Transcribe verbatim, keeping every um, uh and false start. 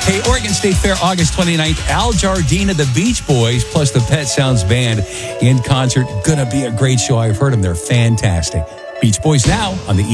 Hey, Oregon State Fair, August twenty-ninth, Al Jardine of the Beach Boys, plus the Pet Sounds Band in concert. Gonna be a great show. I've heard them. They're fantastic. Beach Boys now on the